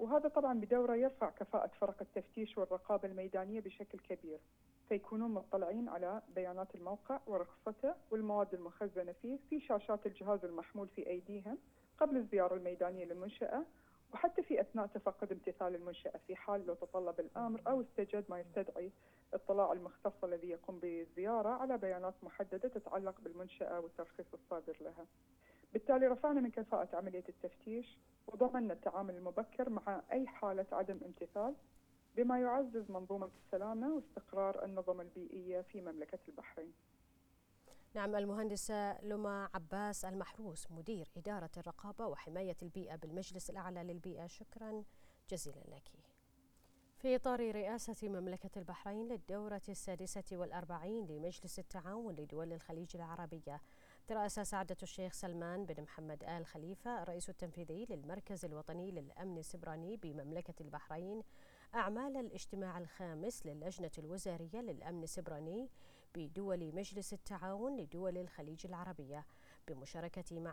وهذا طبعا بدوره يرفع كفاءة فرق التفتيش والرقابة الميدانية بشكل كبير، فيكونون مطلعين على بيانات الموقع ورخصته والمواد المخزنة فيه في شاشات الجهاز المحمول في أيديهم قبل الزيارة الميدانية للمنشأة، وحتى في أثناء تفقد امتثال المنشأة في حال لو تطلب الأمر أو استجد ما يستدعي اطلاع المختص الذي يقوم بالزيارة على بيانات محددة تتعلق بالمنشأة والترخيص الصادر لها. بالتالي رفعنا من كفاءة عملية التفتيش وضمننا التعامل المبكر مع أي حالة عدم امتثال، بما يعزز منظومة السلامة واستقرار النظم البيئية في مملكة البحرين. نعم، المهندسة لما عباس المحروس، مدير إدارة الرقابة وحماية البيئة بالمجلس الأعلى للبيئة، شكرا جزيلا لك. في إطار رئاسة مملكة البحرين للدورة 46 لمجلس التعاون لدول الخليج العربية، ترأس سعادة الشيخ سلمان بن محمد آل خليفة الرئيس التنفيذي للمركز الوطني للأمن السبراني بمملكة البحرين أعمال الاجتماع الخامس للجنة الوزارية للأمن السبراني بدول مجلس التعاون لدول الخليج العربية بمشاركة